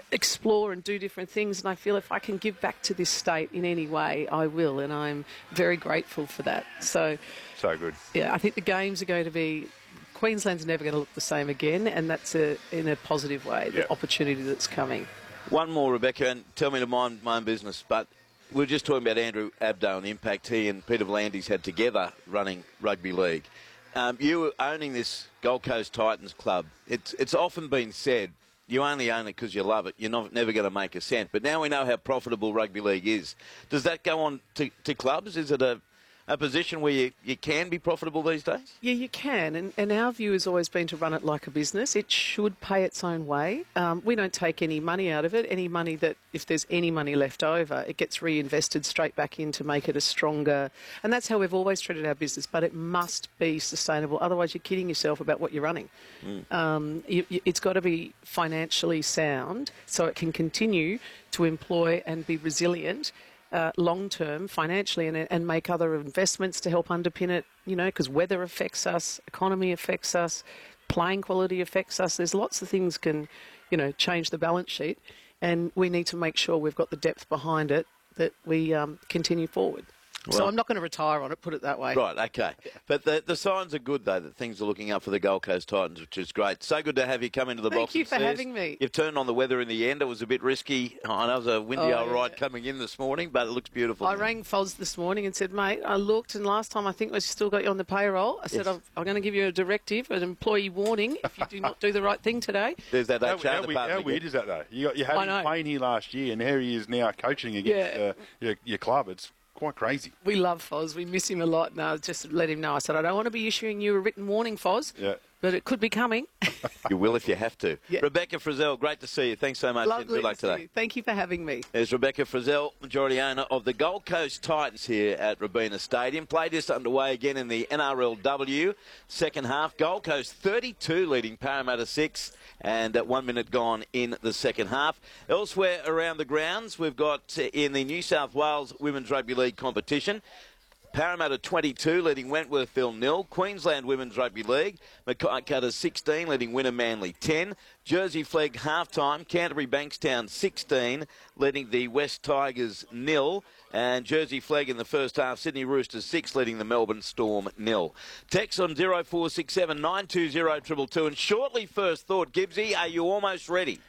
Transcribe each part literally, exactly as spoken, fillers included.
explore and do different things, and I feel if I can give back to this state in any way, I will, and I'm very grateful for that. So, so good. Yeah, I think the games are going to be... Queensland's never going to look the same again, and that's a, in a positive way, the Yep. opportunity that's coming. One more, Rebecca, and tell me to mind my own business, but we were just talking about Andrew Abdo and the impact he and Peter V'landys had together running rugby league. Um, you owning this Gold Coast Titans club, it's, it's often been said, you only own it because you love it. You're not, never going to make a cent. But now we know how profitable rugby league is. Does that go on to, to clubs? Is it a, a position where you, you can be profitable these days? Yeah, you can, and, and our view has always been to run it like a business. It should pay its own way. Um, we don't take any money out of it. Any money that, if there's any money left over, it gets reinvested straight back in to make it a stronger... And that's how we've always treated our business, but it must be sustainable. Otherwise, you're kidding yourself about what you're running. Mm. Um, you, you, it's got to be financially sound so it can continue to employ and be resilient Uh, long-term financially and, and make other investments to help underpin it, you know, because weather affects us, economy affects us, playing quality affects us. There's lots of things can, you know, change the balance sheet, and we need to make sure we've got the depth behind it that we um, continue forward. Well, so I'm not going to retire on it, put it that way. Right, okay. Yeah. But the, the signs are good, though, that things are looking up for the Gold Coast Titans, which is great. So good to have you come into the Thank box. Thank you for having me. You've turned on the weather in the end. It was a bit risky. I know it was a windy oh, old yeah. ride coming in this morning, but it looks beautiful. I rang Foz this morning and said, mate, I looked, and last time I think we still got you on the payroll. I said, yes. I'm, I'm going to give you a directive, an employee warning, if you do not do the right thing today. There's that how, H R how, department. How weird is that, though? You, got, you had him playing here last year, and here he is now coaching against yeah. uh, your, your club. It's quite crazy. We love Foz. We miss him a lot. And I just let him know. I said, I don't want to be issuing you a written warning, Foz, yeah. but it could be coming. You will if you have to. Yeah. Rebecca Frizzell, great to see you. Thanks so much. Lovely Good luck to see today. you. Thank you for having me. There's Rebecca Frizzell, majority owner of the Gold Coast Titans here at Robina Stadium. Play just underway again in the N R L W. Second half, Gold Coast thirty-two leading Parramatta six, and at one minute gone in the second half. Elsewhere around the grounds, we've got in the New South Wales Women's Rugby League competition, Parramatta twenty-two leading Wentworthville nil. Queensland Women's Rugby League, Mackay Cutters sixteen leading Winner Manly ten. Jersey Flegg half-time, Canterbury Bankstown sixteen leading the West Tigers nil. And Jersey Flegg in the first half, Sydney Roosters six leading the Melbourne Storm nil. Text on zero four six seven nine two zero two two two. And shortly, first thought, Gibbsy, are you almost ready?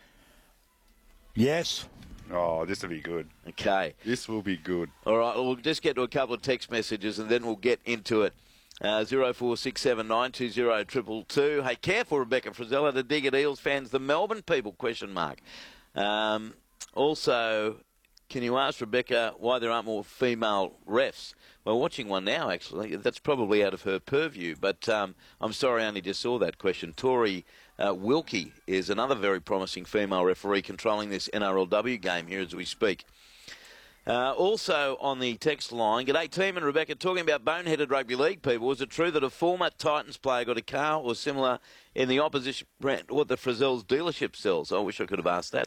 Yes. Oh, this will be good. Okay. This will be good. All right, well, we'll just get to a couple of text messages and then we'll get into it. Uh, zero four six seven nine two zero two two two. Hey, careful, Rebecca Frizzella, to dig at Eels fans. The Melbourne people, question mark. Um, also, can you ask Rebecca why there aren't more female refs? Well, watching one now, actually. That's probably out of her purview. But um, I'm sorry I only just saw that question. Tori uh, Wilkie is another very promising female referee controlling this N R L W game here as we speak. Uh, also on the text line, g'day team and Rebecca, talking about boneheaded rugby league people, is it true that a former Titans player got a car or similar in the opposition brand, what the Frizzell's dealership sells? I wish I could have asked that.